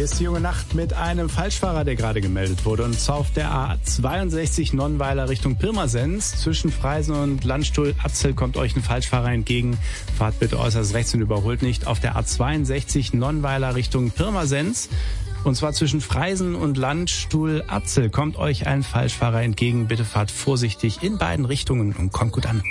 Hier ist die junge Nacht mit einem Falschfahrer, der gerade gemeldet wurde. Und zwar auf der A62 Nonnweiler Richtung Pirmasens. Zwischen Freisen und Landstuhl-Atzel kommt euch ein Falschfahrer entgegen. Fahrt bitte äußerst rechts und überholt nicht. Auf der A62 Nonnweiler Richtung Pirmasens. Und zwar zwischen Freisen und Landstuhl-Atzel kommt euch ein Falschfahrer entgegen. Bitte fahrt vorsichtig in beiden Richtungen und kommt gut an.